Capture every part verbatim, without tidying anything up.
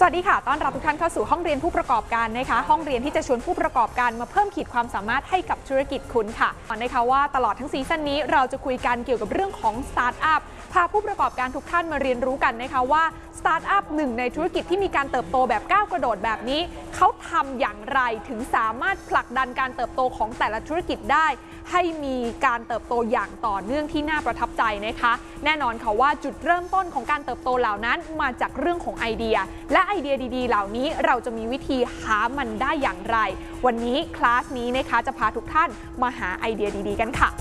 สวัสดีค่ะต้อนรับทุกท่านเข้าสู่ห้องเรียนผู้ประกอบการนะคะห้องเรียนที่จะชวนผู้ประกอบการมาเพิ่มขีดความสามารถให้กับธุรกิจคุณค่ะนะคะว่าตลอดทั้งซีซั่นนี้เราจะคุยกันเกี่ยวกับเรื่องของสตาร์ทอัพพาผู้ประกอบการทุกท่านมาเรียนรู้กันนะคะว่าสตาร์ทอัพหนึ่งในธุรกิจที่มีการเติบโตแบบก้าวกระโดดแบบนี้เขาทำอย่างไรถึงสามารถผลักดันการเติบโตของแต่ละธุรกิจได้ให้มีการเติบโตอย่างต่อเนื่องที่น่าประทับใจนะคะแน่นอนค่ะว่าจุดเริ่มต้นของการเติบโตเหล่านั้นมาจากเรื่องของไอเดียและไอเดียดีๆเหล่านี้เราจะมีวิธีหามันได้อย่างไรวันนี้คลาสนี้นะคะจะพาทุกท่านมาหาไอเดียดีๆกันค่ะ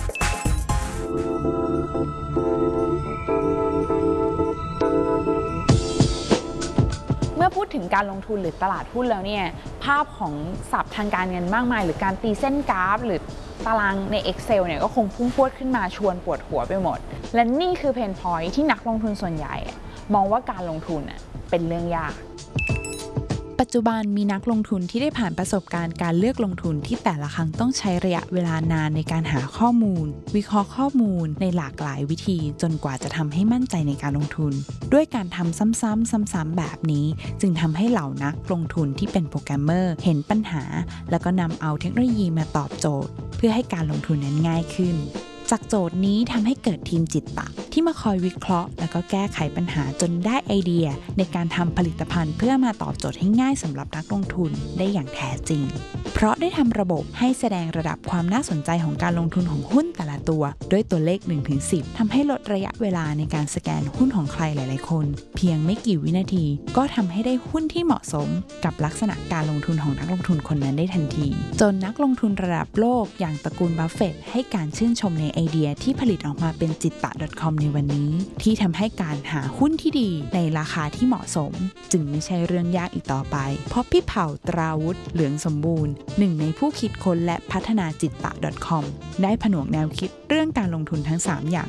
เมื่อพูดถึงการลงทุนหรือตลาดหุ้นแล้วเนี่ยภาพของศัพท์ทางการเงินมากมายหรือการตีเส้นกราฟหรือตารางใน Excel เนี่ยก็คงพุ่งพรวดขึ้นมาชวนปวดหัวไปหมดและนี่คือเพนพอยท์ที่นักลงทุนส่วนใหญ่มองว่าการลงทุนเป็นเรื่องยากปัจจุบันมีนักลงทุนที่ได้ผ่านประสบการณ์การเลือกลงทุนที่แต่ละครั้งต้องใช้ระยะเวลานานในการหาข้อมูลวิเคราะห์ข้อมูลในหลากหลายวิธีจนกว่าจะทำให้มั่นใจในการลงทุนด้วยการทำซ้ำๆซ้ำๆแบบนี้จึงทำให้เหล่านักลงทุนที่เป็นโปรแกรมเมอร์เห็นปัญหาแล้วก็นำเอาเทคโนโลยีมาตอบโจทย์เพื่อให้การลงทุนนั้นง่ายขึ้นจากโจทย์นี้ทำให้เกิดทีมจิตตะที่มาคอยวิเคราะห์แล้วก็แก้ไขปัญหาจนได้ไอเดียในการทำผลิตภัณฑ์เพื่อมาตอบโจทย์ให้ง่ายสำหรับนักลงทุนได้อย่างแท้จริงเพราะได้ทำระบบให้แสดงระดับความน่าสนใจของการลงทุนของหุ้นแต่ละตัวด้วยตัวเลข หนึ่งถึงสิบ ทำให้ลดระยะเวลาในการสแกนหุ้นของใครหลายๆคนเพียงไม่กี่วินาทีก็ทำให้ได้หุ้นที่เหมาะสมกับลักษณะการลงทุนของนักลงทุนคนนั้นได้ทันทีจนนักลงทุนระดับโลกอย่างตระกูลบัฟเฟตต์ให้การชื่นชมในไอเดียที่ผลิตออกมาเป็นจิตตะ .com ในวันนี้ที่ทำให้การหาหุ้นที่ดีในราคาที่เหมาะสมจึงไม่ใช่เรื่องยากอีกต่อไปเพราะพี่เผ่าตราวุฒิเหลืองสมบูรณ์หนึ่งในผู้คิดค้นและพัฒนาจิตตะ .com ได้ผนวกแนวคิดเรื่องการลงทุนทั้งสามอย่าง